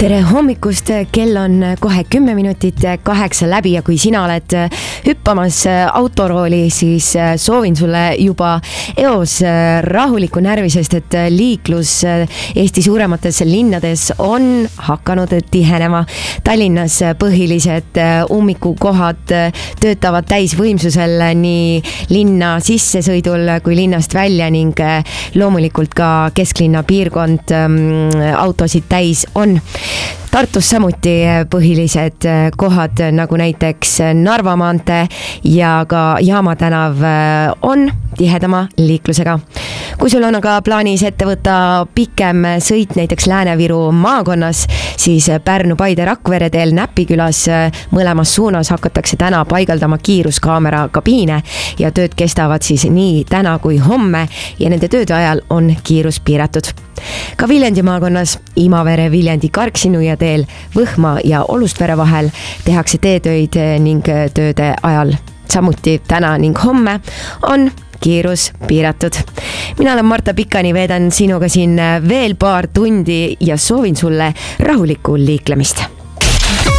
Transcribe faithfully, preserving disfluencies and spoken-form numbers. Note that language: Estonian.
tere hommikust, kell on kohe kümme minutit kaheksa läbi ja kui sina oled hüppamas autorooli, siis soovin sulle juba eos rahulikku närvi, sest et liiklus Eesti suuremates linnades on hakanud tihenema. Tallinnas põhilised ummikukohad töötavad täisvõimsusel nii linna sissesõidul kui linnast välja ning loomulikult ka kesklinna piirkond autosid täis on. Tartus samuti põhilised kohad nagu näiteks Narva maantee ja ka Jaama tänav on tihedama liiklusega. Kui sul on aga plaanis ette võtta pikem sõit näiteks Lääne-Viru maakonnas, siis Pärnu, Paide, Rakvere teel Näpikülas mõlemas suunas hakatakse täna paigaldama kiiruskaamera kabiine ja tööd kestavad siis nii täna kui homme ja nende tööde ajal on kiirus piiratud. Ka Viljandi maakonnas Imavere, Viljandi, Karksi-Nuia teel Võhma ja Olustvere vahel tehakse teetöid ning tööde ajal. Samuti täna ning homme on kiirus piiratud. Mina olen Marta Pikani, veedan sinuga siin veel paar tundi ja soovin sulle rahulikku liiklemist.